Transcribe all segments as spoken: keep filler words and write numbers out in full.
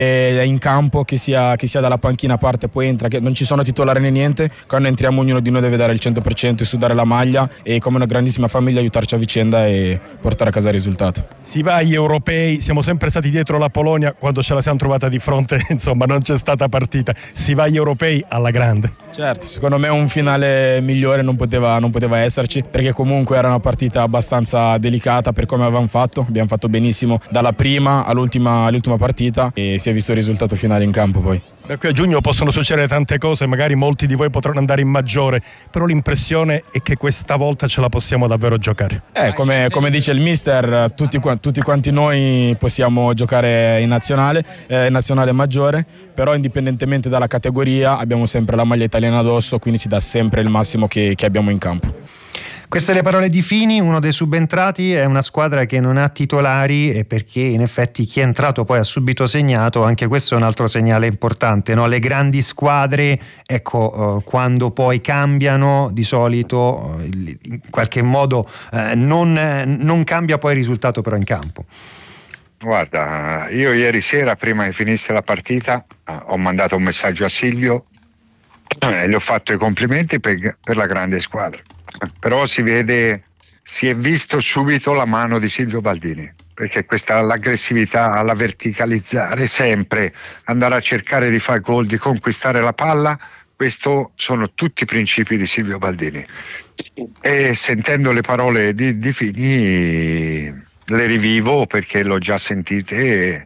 e in campo, che sia, che sia dalla panchina a parte poi entra, che non ci sono titolari né niente, quando entriamo ognuno di noi deve dare il cento per cento e sudare la maglia e come una grandissima famiglia aiutarci a vicenda e portare a casa il risultato. Si va agli europei, siamo sempre stati dietro la Polonia quando ce la siamo trovata di fronte, insomma non c'è stata partita, si va agli europei alla grande. Certo, secondo me un finale migliore non poteva, non poteva esserci, perché comunque era una partita abbastanza delicata per come avevamo fatto, abbiamo fatto benissimo dalla prima all'ultima, all'ultima partita e si è visto il risultato finale in campo poi. Da qui a giugno possono succedere tante cose, magari molti di voi potranno andare in maggiore, però l'impressione è che questa volta ce la possiamo davvero giocare. Eh, come, come dice il mister, tutti, tutti quanti noi possiamo giocare in nazionale, eh, in nazionale maggiore, però indipendentemente dalla categoria abbiamo sempre la maglia italiana addosso, quindi si dà sempre il massimo che, che abbiamo in campo. Queste le parole di Fini, uno dei subentrati. È una squadra che non ha titolari e perché in effetti chi è entrato poi ha subito segnato, anche questo è un altro segnale importante, no? Le grandi squadre, ecco, eh, quando poi cambiano di solito eh, in qualche modo eh, non, eh, non cambia poi il risultato però in campo. Guarda, io ieri sera prima che finisse la partita eh, ho mandato un messaggio a Silvio e eh, gli ho fatto i complimenti per, per la grande squadra. Però si vede, si è visto subito la mano di Silvio Baldini, perché questa l'aggressività, la verticalizzare sempre, andare a cercare di fare gol, di conquistare la palla, questo sono tutti i principi di Silvio Baldini. E sentendo le parole di, di Fini le rivivo perché l'ho già sentite e,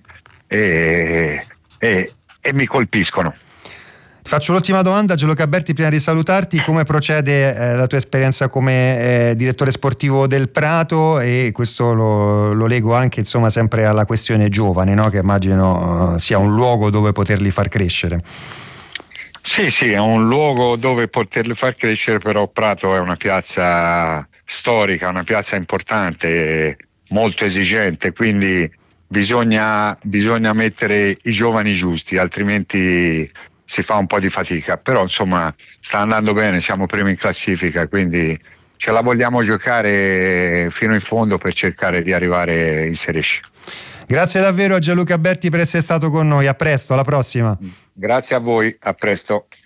e, e, e mi colpiscono. Ti faccio l'ultima domanda, Gianluca Berti, prima di salutarti. Come procede eh, la tua esperienza come eh, direttore sportivo del Prato? E questo lo, lo leggo anche insomma sempre alla questione giovane, no? Che immagino uh, sia un luogo dove poterli far crescere. Sì, sì, è un luogo dove poterli far crescere, però Prato è una piazza storica, una piazza importante, molto esigente, quindi bisogna, bisogna mettere i giovani giusti, altrimenti si fa un po' di fatica, però insomma sta andando bene, siamo primi in classifica, quindi ce la vogliamo giocare fino in fondo per cercare di arrivare in Serie C. Grazie davvero a Gianluca Berti per essere stato con noi, a presto, alla prossima. Grazie a voi, a presto.